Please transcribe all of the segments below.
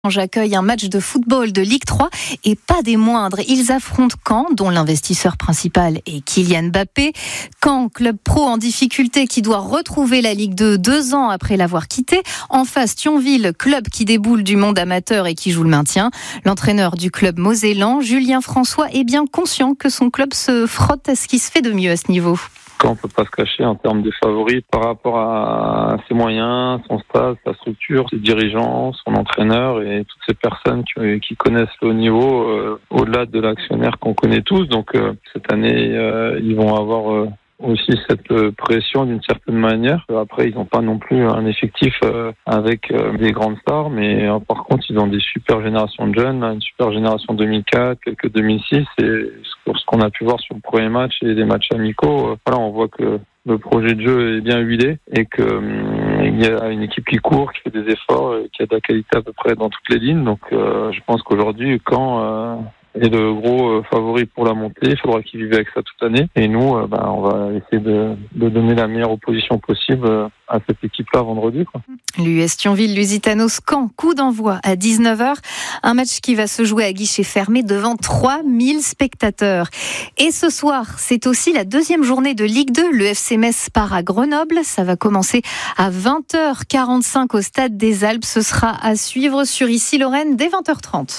J'accueille un match de football de Ligue 3 et pas des moindres. Ils affrontent Caen, dont l'investisseur principal est Kylian Mbappé. Caen, club pro en difficulté qui doit retrouver la Ligue 2 2 ans après l'avoir quitté. En face, Thionville, club qui déboule du monde amateur et qui joue le maintien. L'entraîneur du club mosellan, Julien François, est bien conscient que son club se frotte à ce qui se fait de mieux à ce niveau. On ne peut pas se cacher en termes de favoris par rapport à ses moyens, son staff, sa structure, ses dirigeants, son entraîneur et toutes ces personnes qui connaissent le haut niveau au-delà de l'actionnaire qu'on connaît tous. Donc cette année, ils vont avoir aussi cette pression d'une certaine manière. Après, ils n'ont pas non plus un effectif avec des grandes stars, mais par contre, ils ont des super générations de jeunes, une super génération 2004, quelques 2006, et ce qu'on a pu voir sur le premier match et des matchs amicaux, on voit que le projet de jeu est bien huilé et qu'il y a une équipe qui court, qui fait des efforts, et qui a de la qualité à peu près dans toutes les lignes. Donc je pense qu'aujourd'hui, quand est le gros favori pour la montée, il faudra qu'ils vivent avec ça toute l'année. Et nous, on va essayer de donner la meilleure opposition possible à cette équipe-là vendredi. L'US Thionville-Lusitanos Caen, coup d'envoi à 19h. Un match qui va se jouer à guichet fermé devant 3000 spectateurs. Et ce soir, c'est aussi la deuxième journée de Ligue 2. Le FC Metz part à Grenoble. Ça va commencer à 20h45 au Stade des Alpes. Ce sera à suivre sur Ici Lorraine dès 20h30.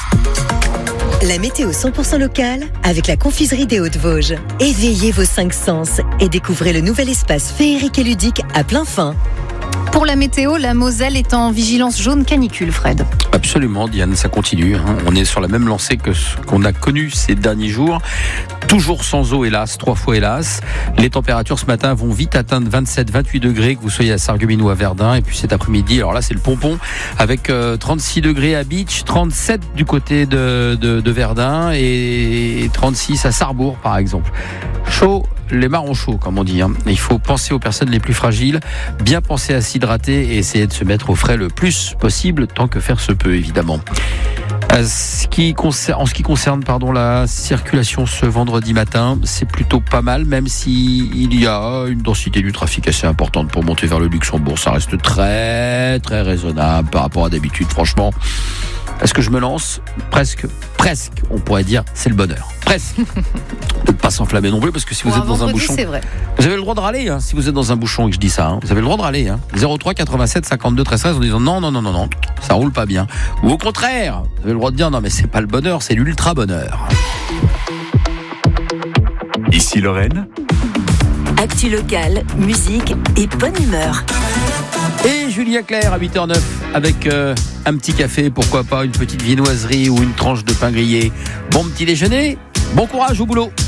La météo 100% locale avec la confiserie des Hauts-de-Vosges. Éveillez vos 5 sens et découvrez le nouvel espace féerique et ludique à plein fin. Pour la météo, la Moselle est en vigilance jaune canicule, Fred. Absolument, Diane, ça continue. On est sur la même lancée que ce qu'on a connu ces derniers jours. Toujours sans eau, hélas, 3 fois hélas. Les températures ce matin vont vite atteindre 27-28 degrés, que vous soyez à Sarreguemines ou à Verdun. Et puis cet après-midi, alors là, c'est le pompon, avec 36 degrés à Beach, 37 du côté de Verdun et 36 à Sarrebourg, par exemple. Chaud, les marrons chauds, comme on dit. Il faut penser aux personnes les plus fragiles, bien penser à s'hydrater et essayer de se mettre au frais le plus possible, tant que faire se peut, évidemment. En ce qui concerne la circulation ce vendredi matin, c'est plutôt pas mal, même s'il y a une densité du trafic assez importante pour monter vers le Luxembourg. Ça reste très, très raisonnable par rapport à d'habitude, franchement. Est-ce que je me lance ? Presque, on pourrait dire, c'est le bonheur. Presque. Ne pas s'enflammer non plus, parce que si vous êtes dans un bouchon, c'est vrai. Vous avez le droit de râler, si vous êtes dans un bouchon et que je dis ça, vous avez le droit de râler. 03 87 52 13 13 en disant non, ça roule pas bien. Ou au contraire, vous avez le droit de dire non, mais c'est pas le bonheur, c'est l'ultra bonheur. Ici Lorraine. Actu locale, musique et bonne humeur. Et Julien Clerc à 8h09 avec un petit café, pourquoi pas une petite viennoiserie ou une tranche de pain grillé. Bon petit déjeuner, bon courage au boulot.